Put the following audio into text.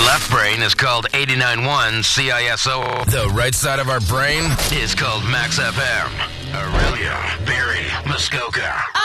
left brain is called 89.1 CISO. The right side of our brain is called Max FM. Aurelia, Barrie, Muskoka.